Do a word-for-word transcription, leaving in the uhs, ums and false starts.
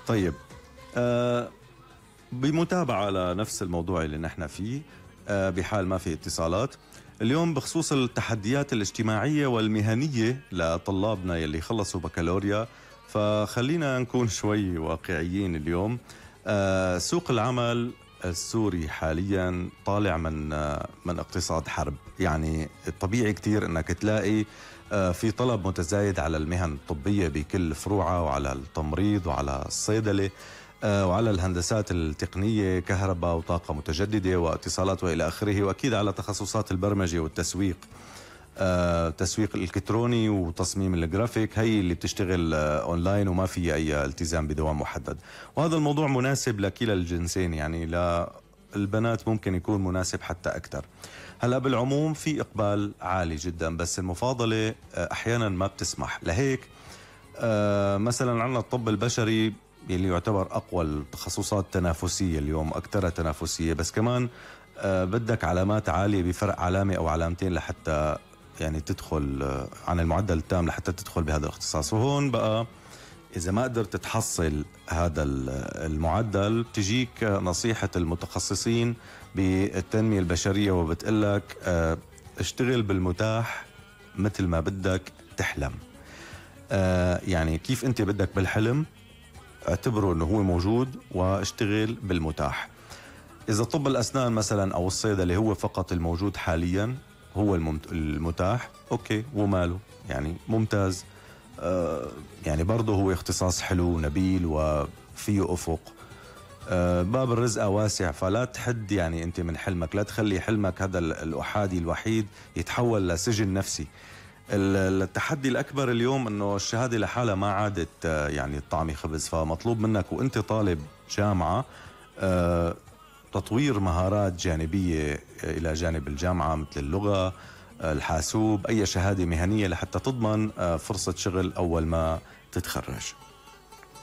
طيب، آه بمتابعة لنفس الموضوع اللي نحن فيه، آه بحال ما في اتصالات اليوم بخصوص التحديات الاجتماعية والمهنية لطلابنا يلي خلصوا بكالوريا. فخلينا نكون شوي واقعيين اليوم. آه سوق العمل السوري حاليا طالع من آه من اقتصاد حرب. يعني الطبيعي كتير انك تلاقي آه في طلب متزايد على المهن الطبية بكل فروعها، وعلى التمريض وعلى الصيدلة وعلى الهندسات التقنية، كهرباء وطاقة متجددة واتصالات وإلى آخره، وأكيد على تخصصات البرمجة والتسويق، آه، تسويق الإلكتروني وتصميم الجرافيك، هي اللي بتشتغل آه، أونلاين وما في أي التزام بدوام محدد. وهذا الموضوع مناسب لكلا الجنسين، يعني للبنات ممكن يكون مناسب حتى أكثر. هلا بالعموم في إقبال عالي جدا، بس المفاضلة آه، أحيانا ما بتسمح لهيك. آه، مثلا عندنا الطب البشري اللي يعتبر أقوى التخصصات تنافسية اليوم، أكثر تنافسية، بس كمان آه بدك علامات عالية بفرق علامة أو علامتين لحتى يعني تدخل آه عن المعدل التام لحتى تدخل بهذا الاختصاص. وهون بقى إذا ما قدرت تحصل هذا المعدل بتجيك نصيحة المتخصصين بالتنمية البشرية وبتقلك آه اشتغل بالمتاح مثل ما بدك تحلم. آه يعني كيف أنت بدك بالحلم اعتبره انه هو موجود واشتغل بالمتاح. اذا طب الاسنان مثلا او الصيدله هو فقط الموجود حاليا، هو المتاح، اوكي وماله، يعني ممتاز. آه يعني برضه هو اختصاص حلو نبيل وفيه افق. آه باب الرزق واسع، فلا تحد يعني انت من حلمك، لا تخلي حلمك هذا الاحادي الوحيد يتحول لسجن نفسي. التحدي الأكبر اليوم أنه الشهادة لحالها ما عادت يعني الطعمي خبز، فمطلوب منك وأنت طالب جامعة تطوير مهارات جانبية إلى جانب الجامعة، مثل اللغة، الحاسوب، أي شهادة مهنية لحتى تضمن فرصة شغل أول ما تتخرج.